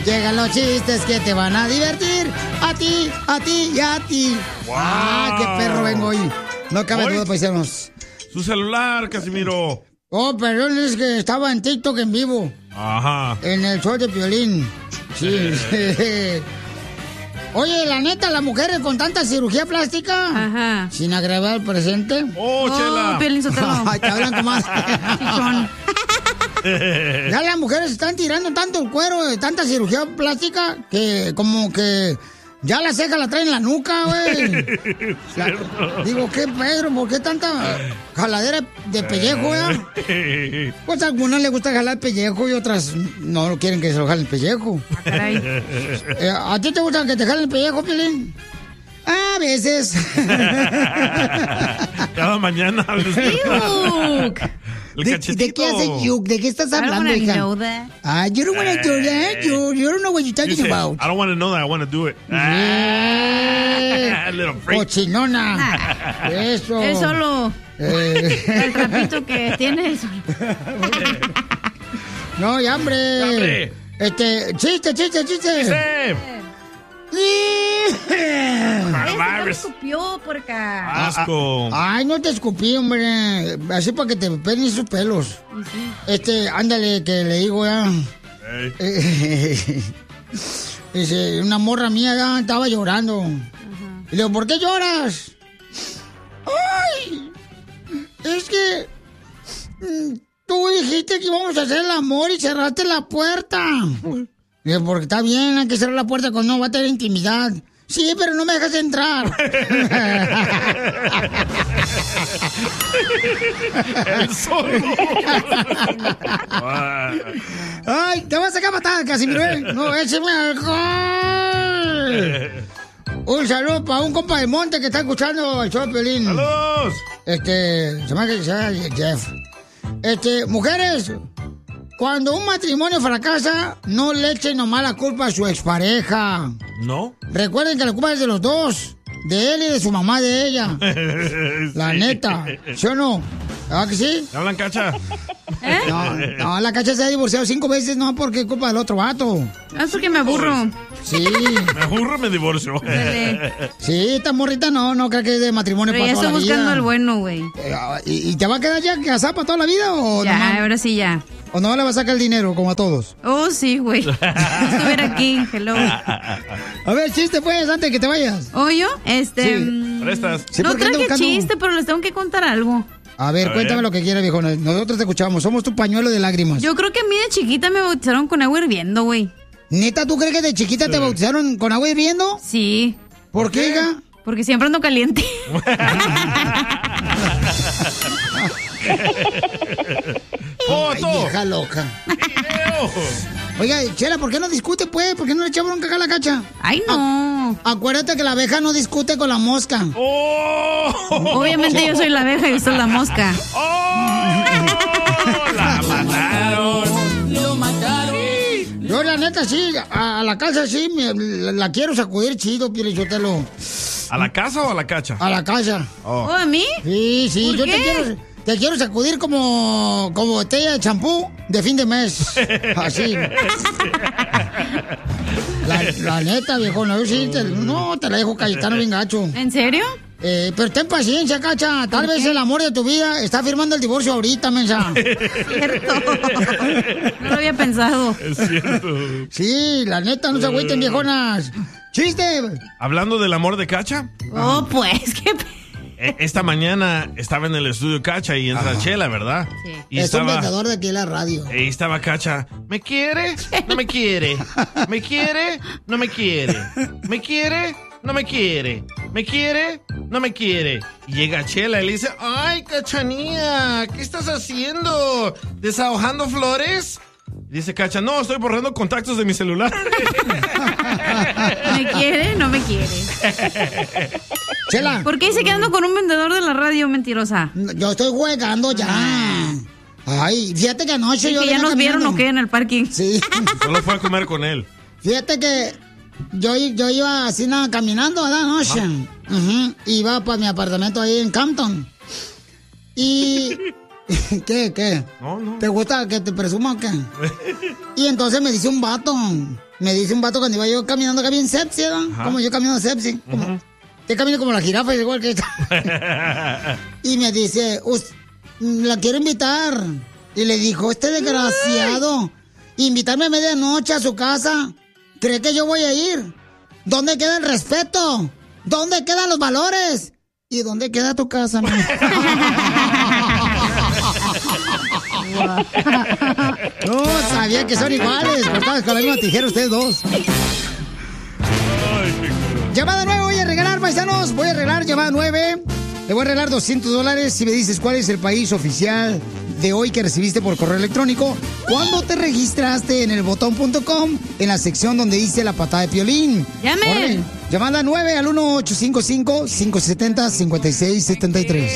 Llegan los chistes que te van a divertir. A ti, a ti y a ti. Wow. ¡Ah, qué perro vengo hoy! No cabe duda, paisanos. Su celular, Casimiro. Oh, perdón, es que estaba en TikTok en vivo. Ajá. En el show de Piolín. Sí. Oye, la neta, las mujeres con tanta cirugía plástica. Ajá. Sin agravar el presente. ¡Oh, Chela! Piolín Sotelo. Ay, te hablan como más. Chichón. Ya las mujeres están tirando tanto el cuero de tanta cirugía plástica que como que ya la ceja la traen en la nuca, güey. Digo, ¿qué, Pedro? ¿Por qué tanta jaladera de pellejo, ya? Pues a algunas les gusta jalar el pellejo y otras no quieren que se lo jalen el pellejo. Caray. ¿A ti te gusta que te jalen el pellejo, Piolín? A veces. Cada mañana. Yuck. El ¿De cachetito. qué hace Yuk? ¿De qué estás I don't hablando, wanna hija? know that. Ah, you don't wanna do that. You don't know what you're talking Dice, about. I don't want to know that. I want to do it. Yeah. Little freak. Cochinona. Eso. Él solo. El trapito que tiene. No, y hambre. ¡Hambre! Chiste. Sí. Ese te Coronavirus. escupió, porca. Asco. Ay, no te escupí, hombre. Así para que te peguen sus pelos. Y sí. Ándale, que le digo ya. Hey. Dice, una morra mía ya estaba llorando. Y le digo, ¿por qué lloras? ¡Ay! Es que tú dijiste que íbamos a hacer el amor y cerraste la puerta. Digo, porque está bien, hay que cerrar la puerta cuando no va a tener intimidad. Sí, pero no me dejas entrar. El zorro. ¡Ay, te vas a sacar patada, Casimiro! ¡No, écheme alcohol! Un saludo para un compa de monte que está escuchando el show de Piolín. ¡Saludos! Se llama Jeff. Mujeres, cuando un matrimonio fracasa, no le echen nomás la culpa a su expareja. ¿No? Recuerden que la culpa es de los dos. De él y de su mamá de ella. La neta. ¿Sí o no? ¿Ah, que sí? ¿Te hablan, Cacha? No, la Cacha se ha divorciado 5 veces, no porque es culpa del otro vato. Es porque me aburro. Sí. Me aburro, me divorcio. Sí, esta morrita no creo que es de matrimonio Pero para ya toda estoy la vida. buscando el bueno, güey. ¿Y te va a quedar ya casada para toda la vida o Ya, nomás- ahora sí ya. o no le va a sacar el dinero como a todos? Oh, sí, güey. Estuviera aquí, hello. A ver, chiste pues, antes de que te vayas. ¿O yo? Prestas. Sí, no porque ando traje buscando- chiste, pero les tengo que contar algo. A ver, cuéntame lo que quieras, viejo. Nosotros te escuchamos. Somos tu pañuelo de lágrimas. Yo creo que a mí de chiquita me bautizaron con agua hirviendo, güey. ¿Neta, tú crees que de chiquita te bautizaron con agua hirviendo? Sí. ¿Por qué, hija? Porque siempre ando caliente. Ay, vieja loca. Oiga, Chela, ¿por qué no discute, pues? ¿Por qué no le echamos bronca a la Cacha? Ay, no. Acuérdate que la abeja no discute con la mosca. Obviamente yo soy la abeja y usted es la mosca. La mataron. Lo mataron. Yo, la neta, sí, a la casa sí, la quiero sacudir chido, Pielichotelo. ¿A la casa o a la Cacha? A la casa. ¿Oh, a mí? Sí, ¿Por yo qué? te quiero sacudir como botella de champú de fin de mes. Así. La neta, viejo, no, yo sí, te la dejo Cayetano bien gacho. ¿En serio? Pero ten paciencia, Cacha. Tal vez el amor de tu vida está firmando el divorcio ahorita, mensa. Cierto. No lo había pensado. Es cierto. Sí, la neta, no se agüiten, viejonas. ¡Chiste! Hablando del amor de Cacha. Oh, pues, qué... Esta mañana estaba en el estudio Cacha y entra Chela, ¿verdad? Sí. Y Es un estaba, vendedor de aquí en la radio. y estaba Cacha. ¿Me quiere? No me quiere. ¿Me quiere? No me quiere. ¿Me quiere? No me quiere. ¿Me quiere? No me quiere. Y llega Chela y le dice, ¡ay, Cachanía! ¿Qué estás haciendo? ¿Desahogando flores? Y dice Cacha, no, estoy borrando contactos de mi celular. ¿Me quiere? No me quiere. Chela. ¿Por qué dice que ando con un vendedor de la radio, mentirosa? Yo estoy jugando ya. Ay, fíjate que anoche ¿Sí yo que ya venía nos vieron caminando. o qué en el parking? Sí. Solo fue a comer con él. Fíjate que yo iba así nada, caminando, ¿verdad? Anoche. Iba para mi apartamento ahí en Campton. Y ¿Qué? No. ¿Te gusta que te presuma o qué? Y entonces me dice un vato cuando iba yo caminando acá bien sepsi, ¿no? Como yo camino sepsi. Te camino como la jirafa, igual que esto. Y me dice, la quiero invitar. Y le dijo, este desgraciado, invitarme a medianoche a su casa. ¿Cree que yo voy a ir? ¿Dónde queda el respeto? ¿Dónde quedan los valores? ¿Y dónde queda tu casa, man? No, sabía que son iguales. Cortados con la misma tijera ustedes dos. Llamada 9 voy a regalar, paisanos. Voy a regalar llamada 9. Le voy a regalar $200 si me dices cuál es el país oficial de hoy que recibiste por correo electrónico. ¿Cuándo te registraste en elbotón.com en la sección donde dice la patada de Piolín? ¡Llame! Llamada 9 al 1-855-570-5673.